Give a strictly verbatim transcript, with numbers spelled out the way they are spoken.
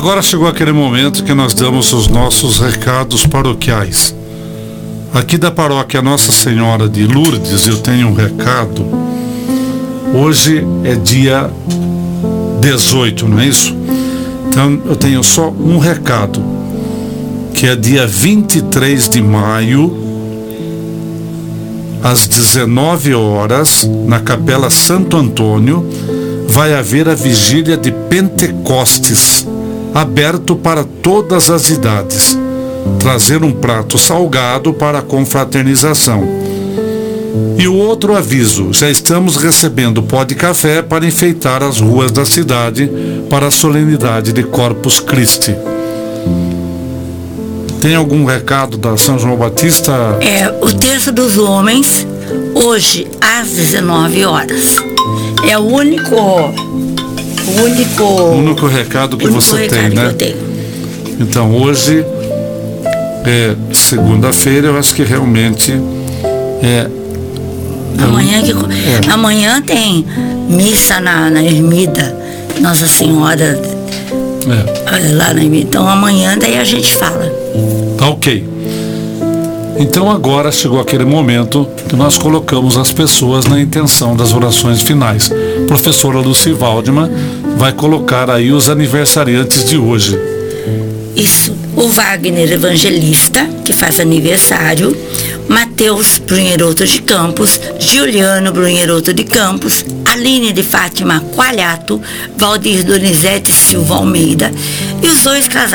Agora chegou aquele momento que nós damos os nossos recados paroquiais. Aqui da paróquia Nossa Senhora de Lourdes eu tenho um recado. Hoje é dia dezoito, não é isso? Então eu tenho só um recado, que é dia vinte e três de maio, às dezenove horas, na Capela Santo Antônio, vai haver a vigília de Pentecostes, aberto para todas as idades. Trazer um prato salgado para a confraternização. E o outro aviso, já estamos recebendo pó de café para enfeitar as ruas da cidade para a solenidade de Corpus Christi. Tem algum recado da São João Batista? É, o terço dos homens, hoje às dezenove horas. É o único, o único, o único recado que único você recado tem, que né? eu tenho. Então hoje é segunda-feira, eu acho que realmente é. Amanhã, que, é. amanhã tem missa na, na ermida Nossa Senhora, é. lá na ermida. Então amanhã daí a gente fala. Tá ok. Então agora chegou aquele momento que nós colocamos as pessoas na intenção das orações finais. A professora Lucy Waldman vai colocar aí os aniversariantes de hoje. Isso, o Wagner Evangelista, que faz aniversário, Matheus Brunheroto de Campos, Juliano Brunheroto de Campos, Aline de Fátima Coalhato, Valdir Donizete Silva Almeida, e os dois casais